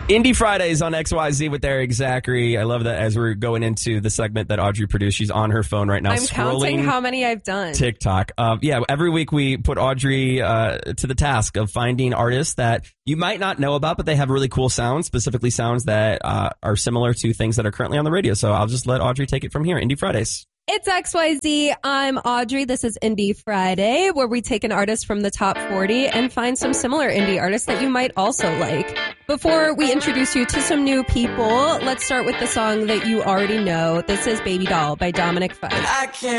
Indie Fridays on XYZ with Eric Zachary. I love that as we're going into the segment that Audrey produced. She's on her phone right now. I'm counting how many I've done. TikTok. Every week we put Audrey to the task of finding artists that you might not know about, but they have really cool sounds, specifically sounds that are similar to things that are currently on the radio. So I'll just let Audrey take it from here. Indie Fridays. It's XYZ. I'm Audrey. This is Indie Friday, where we take an artist from the top 40 and find some similar indie artists that you might also like. Before we introduce you to some new people, let's start with the song that you already know. This is Baby Doll by Dominic Fike.